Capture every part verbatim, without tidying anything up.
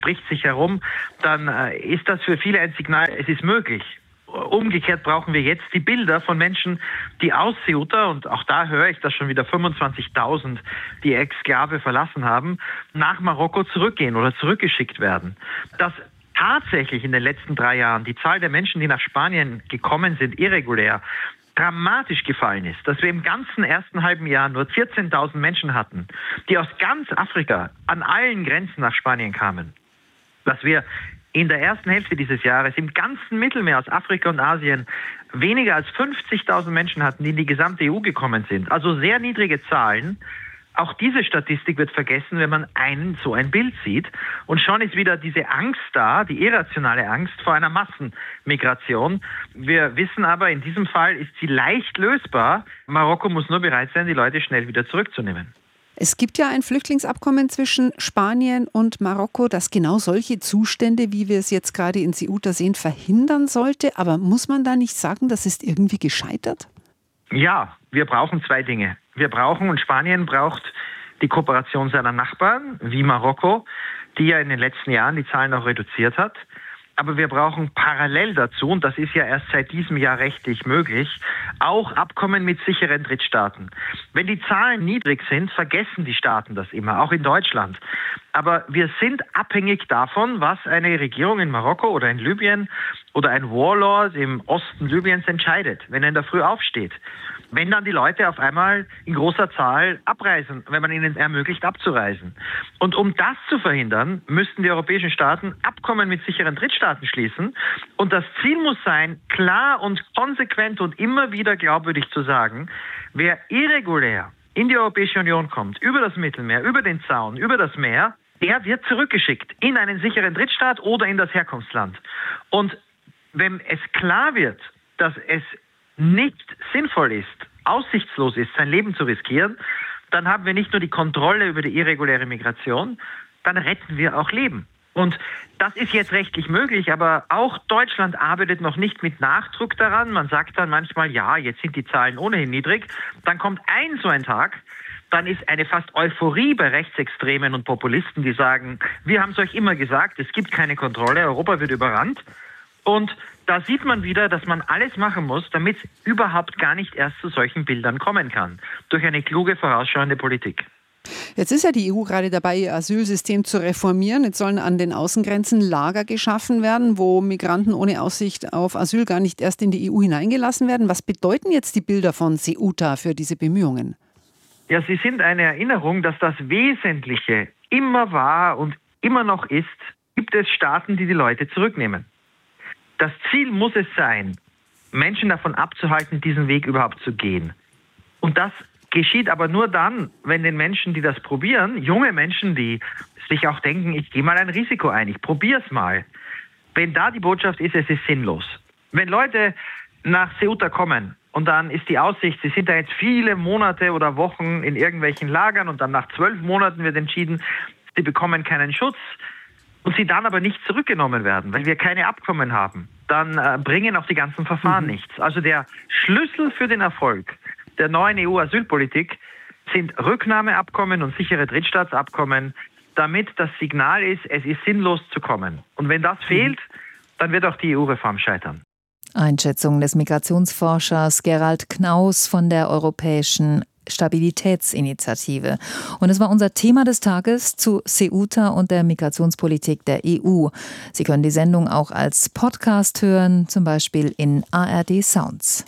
spricht sich herum, dann äh, ist das für viele ein Signal, es ist möglich. Umgekehrt brauchen wir jetzt die Bilder von Menschen, die aus Ceuta, und auch da höre ich, dass schon wieder fünfundzwanzigtausend die Exklave verlassen haben, nach Marokko zurückgehen oder zurückgeschickt werden. Dass tatsächlich in den letzten drei Jahren die Zahl der Menschen, die nach Spanien gekommen sind, irregulär, dramatisch gefallen ist, dass wir im ganzen ersten halben Jahr nur vierzehntausend Menschen hatten, die aus ganz Afrika an allen Grenzen nach Spanien kamen, dass wir in der ersten Hälfte dieses Jahres im ganzen Mittelmeer aus Afrika und Asien weniger als fünfzigtausend Menschen hatten, die in die gesamte E U gekommen sind. Also sehr niedrige Zahlen. Auch diese Statistik wird vergessen, wenn man einen, so ein Bild sieht. Und schon ist wieder diese Angst da, die irrationale Angst vor einer Massenmigration. Wir wissen aber, in diesem Fall ist sie leicht lösbar. Marokko muss nur bereit sein, die Leute schnell wieder zurückzunehmen. Es gibt ja ein Flüchtlingsabkommen zwischen Spanien und Marokko, das genau solche Zustände, wie wir es jetzt gerade in Ceuta sehen, verhindern sollte. Aber muss man da nicht sagen, das ist irgendwie gescheitert? Ja, wir brauchen zwei Dinge. Wir brauchen, und Spanien braucht die Kooperation seiner Nachbarn, wie Marokko, die ja in den letzten Jahren die Zahlen auch reduziert hat. Aber wir brauchen parallel dazu, und das ist ja erst seit diesem Jahr rechtlich möglich, auch Abkommen mit sicheren Drittstaaten. Wenn die Zahlen niedrig sind, vergessen die Staaten das immer, auch in Deutschland. Aber wir sind abhängig davon, was eine Regierung in Marokko oder in Libyen oder ein Warlord im Osten Libyens entscheidet, wenn er in der Früh aufsteht. Wenn dann die Leute auf einmal in großer Zahl abreisen, wenn man ihnen ermöglicht, abzureisen. Und um das zu verhindern, müssten die europäischen Staaten Abkommen mit sicheren Drittstaaten schließen. Und das Ziel muss sein, klar und konsequent und immer wieder glaubwürdig zu sagen, wer irregulär in die Europäische Union kommt, über das Mittelmeer, über den Zaun, über das Meer, der wird zurückgeschickt in einen sicheren Drittstaat oder in das Herkunftsland. Und wenn es klar wird, dass es nicht sinnvoll ist, aussichtslos ist, sein Leben zu riskieren, dann haben wir nicht nur die Kontrolle über die irreguläre Migration, dann retten wir auch Leben. Und das ist jetzt rechtlich möglich, aber auch Deutschland arbeitet noch nicht mit Nachdruck daran. Man sagt dann manchmal, ja, jetzt sind die Zahlen ohnehin niedrig. Dann kommt ein so ein Tag, dann ist eine fast Euphorie bei Rechtsextremen und Populisten, die sagen, wir haben es euch immer gesagt, es gibt keine Kontrolle, Europa wird überrannt. Und da sieht man wieder, dass man alles machen muss, damit es überhaupt gar nicht erst zu solchen Bildern kommen kann. Durch eine kluge, vorausschauende Politik. Jetzt ist ja die E U gerade dabei, ihr Asylsystem zu reformieren. Jetzt sollen an den Außengrenzen Lager geschaffen werden, wo Migranten ohne Aussicht auf Asyl gar nicht erst in die E U hineingelassen werden. Was bedeuten jetzt die Bilder von Ceuta für diese Bemühungen? Ja, sie sind eine Erinnerung, dass das Wesentliche immer war und immer noch ist, gibt es Staaten, die die Leute zurücknehmen. Das Ziel muss es sein, Menschen davon abzuhalten, diesen Weg überhaupt zu gehen. Und das geschieht aber nur dann, wenn den Menschen, die das probieren, junge Menschen, die sich auch denken, ich gehe mal ein Risiko ein, ich probiere es mal. Wenn da die Botschaft ist, es ist sinnlos. Wenn Leute nach Ceuta kommen und dann ist die Aussicht, sie sind da jetzt viele Monate oder Wochen in irgendwelchen Lagern und dann nach zwölf Monaten wird entschieden, sie bekommen keinen Schutz, und sie dann aber nicht zurückgenommen werden, weil wir keine Abkommen haben, dann äh, bringen auch die ganzen Verfahren mhm. nichts. Also der Schlüssel für den Erfolg der neuen E U-Asylpolitik sind Rücknahmeabkommen und sichere Drittstaatsabkommen, damit das Signal ist, es ist sinnlos zu kommen. Und wenn das mhm. fehlt, dann wird auch die E U-Reform scheitern. Einschätzung des Migrationsforschers Gerald Knaus von der Europäischen Stabilitätsinitiative. Und es war unser Thema des Tages zu Ceuta und der Migrationspolitik der E U. Sie können die Sendung auch als Podcast hören, zum Beispiel in A R D Sounds.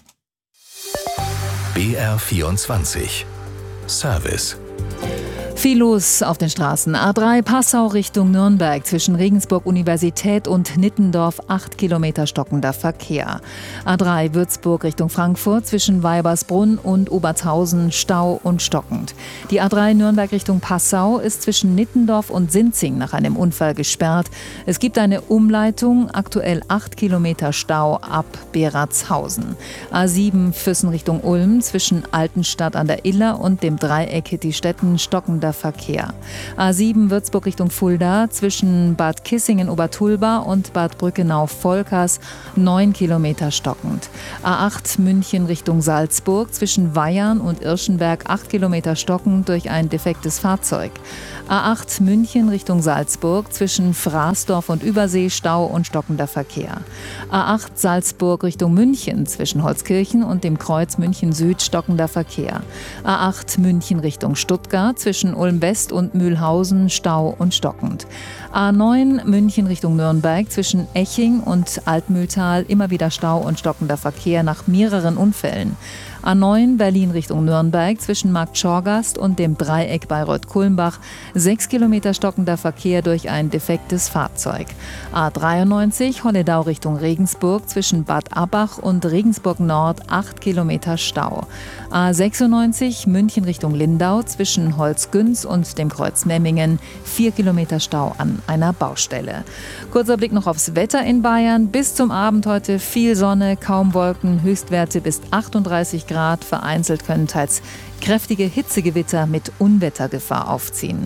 B R vierundzwanzig Service. Viel los auf den Straßen. A drei Passau Richtung Nürnberg zwischen Regensburg Universität und Nittendorf acht Kilometer stockender Verkehr. A drei Würzburg Richtung Frankfurt zwischen Weibersbrunn und Obertshausen Stau und stockend. Die A drei Nürnberg Richtung Passau ist zwischen Nittendorf und Sinzing nach einem Unfall gesperrt. Es gibt eine Umleitung, aktuell acht Kilometer Stau ab Beratshausen. A sieben Füssen Richtung Ulm zwischen Altenstadt an der Iller und dem Dreieck Hittistetten stockender stockender Verkehr. A sieben Würzburg Richtung Fulda zwischen Bad Kissingen-Obertulba und Bad Brückenau-Volkers neun Kilometer stockend. A acht München Richtung Salzburg zwischen Weyarn und Irschenberg acht Kilometer stockend durch ein defektes Fahrzeug. A acht München Richtung Salzburg zwischen Fraßdorf und Übersee Stau und stockender Verkehr. A acht Salzburg Richtung München zwischen Holzkirchen und dem Kreuz München Süd stockender Verkehr. A acht München Richtung Stuttgart zwischen Ulm West und Mühlhausen Stau und stockend. A neun München Richtung Nürnberg zwischen Eching und Altmühltal immer wieder Stau und stockender Verkehr nach mehreren Unfällen. A neun Berlin Richtung Nürnberg zwischen Marktschorgast und dem Dreieck Bayreuth-Kulmbach sechs Kilometer stockender Verkehr durch ein defektes Fahrzeug. A dreiundneunzig Holledau Richtung Regensburg zwischen Bad Abbach und Regensburg Nord acht Kilometer Stau. A sechsundneunzig München Richtung Lindau zwischen Holzgünz und dem Kreuz Memmingen vier Kilometer Stau an einer Baustelle. Kurzer Blick noch aufs Wetter in Bayern. Bis zum Abend heute viel Sonne, kaum Wolken, Höchstwerte bis achtunddreißig Grad. Vereinzelt können teils kräftige Hitzegewitter mit Unwettergefahr aufziehen.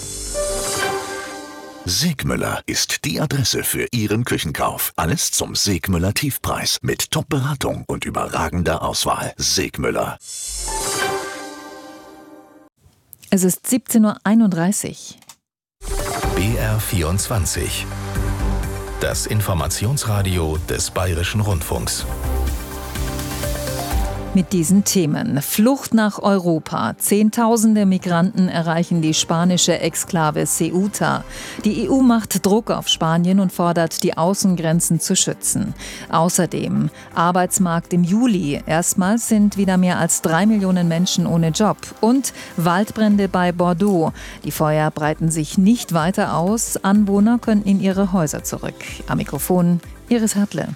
Segmüller ist die Adresse für Ihren Küchenkauf. Alles zum Segmüller Tiefpreis mit Top-Beratung und überragender Auswahl. Segmüller. Es ist siebzehn Uhr einunddreißig. B R vierundzwanzig. Das Informationsradio des Bayerischen Rundfunks. Mit diesen Themen. Flucht nach Europa. Zehntausende Migranten erreichen die spanische Exklave Ceuta. Die E U macht Druck auf Spanien und fordert, die Außengrenzen zu schützen. Außerdem Arbeitsmarkt im Juli. Erstmals sind wieder mehr als drei Millionen Menschen ohne Job. Und Waldbrände bei Bordeaux. Die Feuer breiten sich nicht weiter aus. Anwohner können in ihre Häuser zurück. Am Mikrofon Iris Hartle.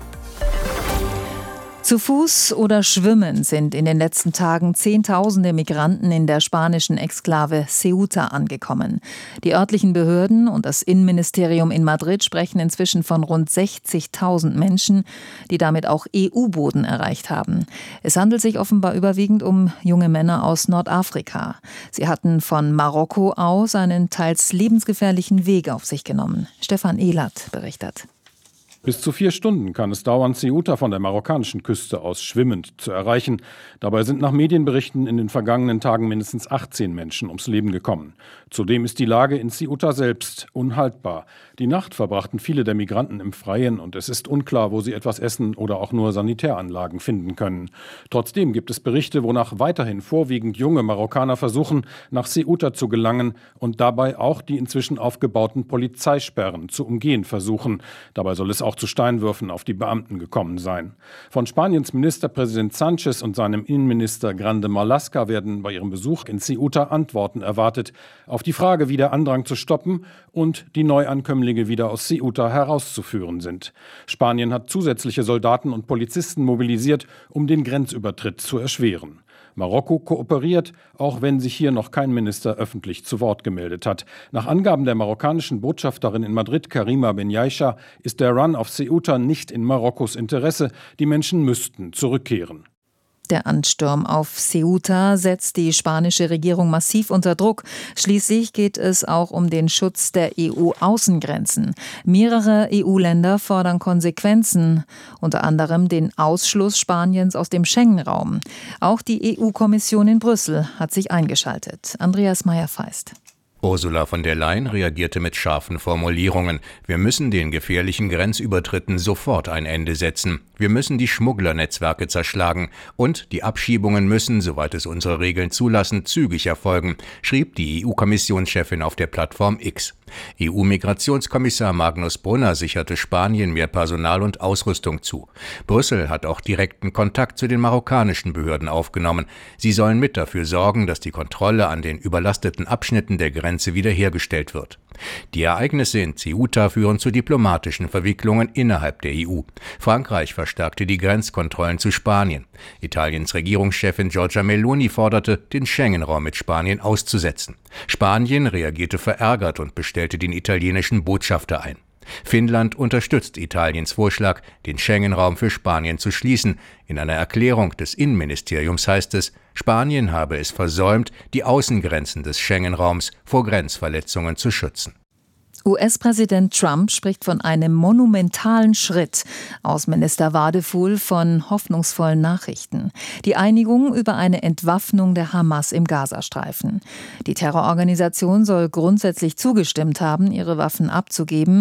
Zu Fuß oder schwimmen sind in den letzten Tagen Zehntausende Migranten in der spanischen Exklave Ceuta angekommen. Die örtlichen Behörden und das Innenministerium in Madrid sprechen inzwischen von rund sechzigtausend Menschen, die damit auch E U-Boden erreicht haben. Es handelt sich offenbar überwiegend um junge Männer aus Nordafrika. Sie hatten von Marokko aus einen teils lebensgefährlichen Weg auf sich genommen. Stefan Ehlert berichtet. Bis zu vier Stunden kann es dauern, Ceuta von der marokkanischen Küste aus schwimmend zu erreichen. Dabei sind nach Medienberichten in den vergangenen Tagen mindestens achtzehn Menschen ums Leben gekommen. Zudem ist die Lage in Ceuta selbst unhaltbar. Die Nacht verbrachten viele der Migranten im Freien und es ist unklar, wo sie etwas essen oder auch nur Sanitäranlagen finden können. Trotzdem gibt es Berichte, wonach weiterhin vorwiegend junge Marokkaner versuchen, nach Ceuta zu gelangen und dabei auch die inzwischen aufgebauten Polizeisperren zu umgehen versuchen. Dabei soll es auch zu Steinwürfen auf die Beamten gekommen sein. Von Spaniens Ministerpräsident Sánchez und seinem Innenminister Grande Marlaska werden bei ihrem Besuch in Ceuta Antworten erwartet auf die Frage, wie der Andrang zu stoppen und die Neuankömmlinge wieder aus Ceuta herauszuführen sind. Spanien hat zusätzliche Soldaten und Polizisten mobilisiert, um den Grenzübertritt zu erschweren. Marokko kooperiert, auch wenn sich hier noch kein Minister öffentlich zu Wort gemeldet hat. Nach Angaben der marokkanischen Botschafterin in Madrid, Karima Benyaisha, ist der Run auf Ceuta nicht in Marokkos Interesse. Die Menschen müssten zurückkehren. Der Ansturm auf Ceuta setzt die spanische Regierung massiv unter Druck. Schließlich geht es auch um den Schutz der E U-Außengrenzen. Mehrere E U-Länder fordern Konsequenzen, unter anderem den Ausschluss Spaniens aus dem Schengen-Raum. Auch die E U-Kommission in Brüssel hat sich eingeschaltet. Andreas Meyer-Feist. Ursula von der Leyen reagierte mit scharfen Formulierungen. Wir müssen den gefährlichen Grenzübertritten sofort ein Ende setzen. Wir müssen die Schmugglernetzwerke zerschlagen. Und die Abschiebungen müssen, soweit es unsere Regeln zulassen, zügig erfolgen, schrieb die E U-Kommissionschefin auf der Plattform X. E U-Migrationskommissar Magnus Brunner sicherte Spanien mehr Personal und Ausrüstung zu. Brüssel hat auch direkten Kontakt zu den marokkanischen Behörden aufgenommen. Sie sollen mit dafür sorgen, dass die Kontrolle an den überlasteten Abschnitten der Grenze wiederhergestellt wird. Die Ereignisse in Ceuta führen zu diplomatischen Verwicklungen innerhalb der E U. Frankreich verstärkte die Grenzkontrollen zu Spanien. Italiens Regierungschefin Giorgia Meloni forderte, den Schengen-Raum mit Spanien auszusetzen. Spanien reagierte verärgert und bestellte den italienischen Botschafter ein. Finnland unterstützt Italiens Vorschlag, den Schengen-Raum für Spanien zu schließen. In einer Erklärung des Innenministeriums heißt es, Spanien habe es versäumt, die Außengrenzen des Schengen-Raums vor Grenzverletzungen zu schützen. U S-Präsident Trump spricht von einem monumentalen Schritt. Außenminister Wadefuhl von hoffnungsvollen Nachrichten. Die Einigung über eine Entwaffnung der Hamas im Gazastreifen. Die Terrororganisation soll grundsätzlich zugestimmt haben, ihre Waffen abzugeben.